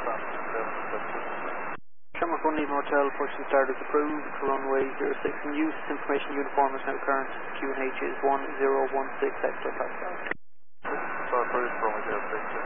Shamrock 1 Lima Hotel, approaching start is approved for runway 06 in use. Information uniform is now current. QNH is 1016 Hector Pascal. Approved for runway 06.